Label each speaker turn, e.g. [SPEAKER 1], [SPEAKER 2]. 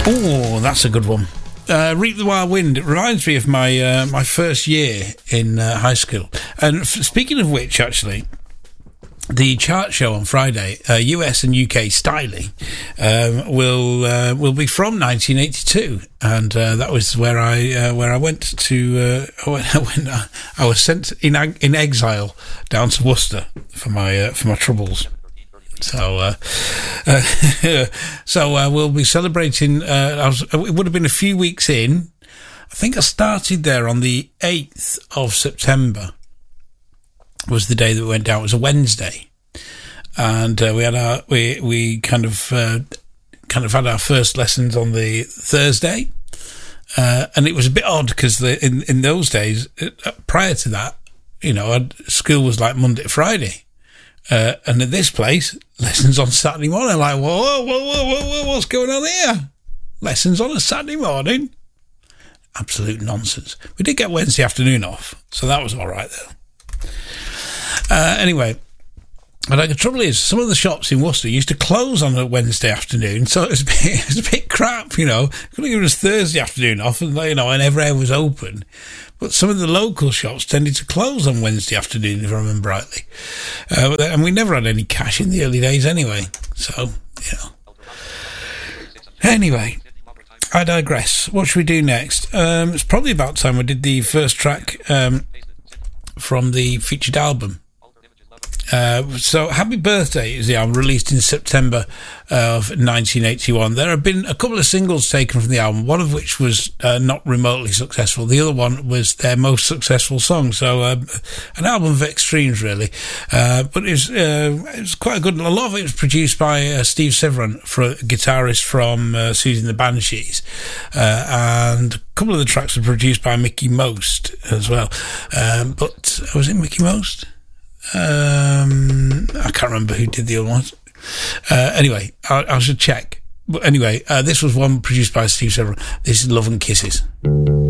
[SPEAKER 1] Oh, that's a good one. Reap the Wild Wind. It reminds me of my my first year in high school. And speaking of which, actually, the chart show on Friday, US and UK styling, will be from 1982, and that was where I went to. I was sent in exile down to Worcester for my troubles. So, we'll be celebrating. It would have been a few weeks in. I think I started there on the 8th of September. Was the day that we went down. It was a Wednesday, and we had we kind of had our first lessons on the Thursday, and it was a bit odd because in those days, prior to that, school was like Monday to Friday. And at this place, lessons on Saturday morning. I'm like, whoa, what's going on here? Lessons on a Saturday morning? Absolute nonsense. We did get Wednesday afternoon off, so that was all right, though. Anyway, but the trouble is, some of the shops in Worcester used to close on a Wednesday afternoon, so it was a bit crap, Couldn't give us Thursday afternoon off, and everywhere was open. But some of the local shops tended to close on Wednesday afternoon, if I remember rightly. And we never had any cash in the early days anyway. So, Anyway, I digress. What should we do next? It's probably about time we did the first track from the featured album. So Happy Birthday is the album, released in September of 1981. There have been a couple of singles taken from the album, one of which was not remotely successful. The other one was their most successful song. So an album of extremes, really. But it was quite a good. A lot of it was produced by Steve Severin, guitarist from Susie and the Banshees, and a couple of the tracks were produced by Mickey Most as well. But was it Mickey Most? I can't remember who did the other ones. Anyway, I should check. But anyway, this was one produced by Steve Severin. This is Love and Kisses.